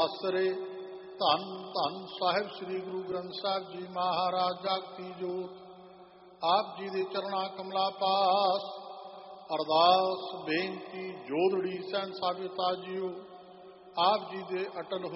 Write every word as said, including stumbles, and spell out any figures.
ਆਸਰੇ। ਧੰਨ ਧੰਨ ਸਾਹਿਬ ਸ੍ਰੀ ਗੁਰੂ ਗ੍ਰੰਥ ਸਾਹਿਬ ਜੀ ਮਹਾਰਾਜ ਜਾਗਤੀ ਜੋਤ। ਆਪ ਜੀ ਦੇ ਚਰਨਾਂ ਕਮਲਾ ਪਾਸ ਅਰਦਾਸ ਬੇਨਤੀ ਜੋਦੜੀ ਸਹਿਨ ਸਾਬਿਤਾ ਜੀਓ। ਆਪ ਜੀ ਦੇ ਅਟਲ